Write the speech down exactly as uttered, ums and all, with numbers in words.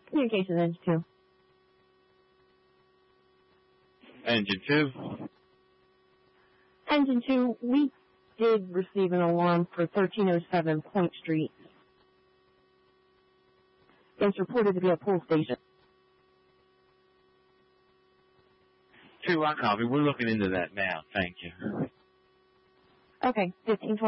Communications engine two. Engine two. Engine two, we did receive an alarm for thirteen oh seven Point Street. It's reported to be a pull station. Two, I copy. We're looking into that now. Thank you. Okay, fifteen twenty.